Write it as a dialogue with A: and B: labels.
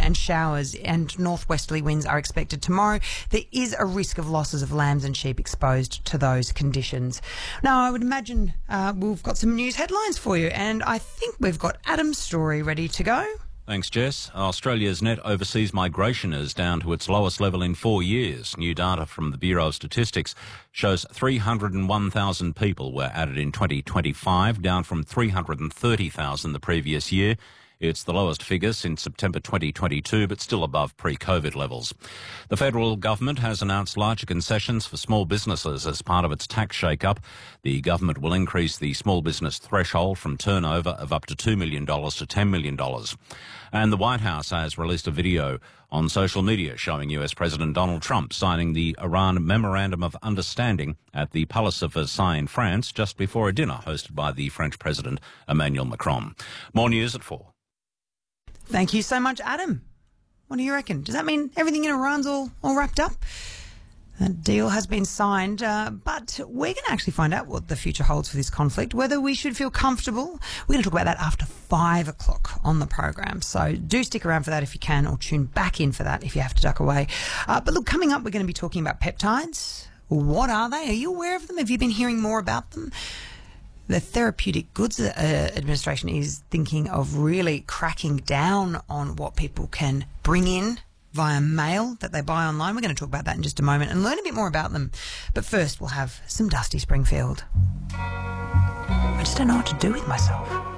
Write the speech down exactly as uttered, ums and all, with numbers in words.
A: and showers and northwesterly winds are expected tomorrow. There is a risk of losses of lambs and sheep exposed to those conditions. Now, I would imagine uh, we've got some news headlines for you, and I think we've got Adam's story ready to go.
B: Thanks, Jess. Australia's net overseas migration is down to its lowest level in four years. New data from the Bureau of Statistics shows three hundred one thousand people were added in twenty twenty-five, down from three hundred thirty thousand the previous year. It's the lowest figure since September twenty twenty-two, but still above pre-COVID levels. The federal government has announced larger concessions for small businesses as part of its tax shake-up. The government will increase the small business threshold from turnover of up to two million dollars to ten million dollars. And the White House has released a video on social media showing U S President Donald Trump signing the Iran Memorandum of Understanding at the Palace of Versailles in France just before a dinner hosted by the French President Emmanuel Macron. More news at four.
A: Thank you so much, Adam. What do you reckon? Does that mean everything in Iran's all, all wrapped up? That deal has been signed, uh, but we're going to actually find out what the future holds for this conflict, whether we should feel comfortable. We're going to talk about that after five o'clock on the program. So do stick around for that if you can, or tune back in for that if you have to duck away. Uh, but look, coming up, we're going to be talking about peptides. What are they? Are you aware of them? Have you been hearing more about them? The Therapeutic Goods uh, Administration is thinking of really cracking down on what people can bring in via mail that they buy online. We're going to talk about that in just a moment and learn a bit more about them. But first, we'll have some Dusty Springfield. I just don't know what to do with myself.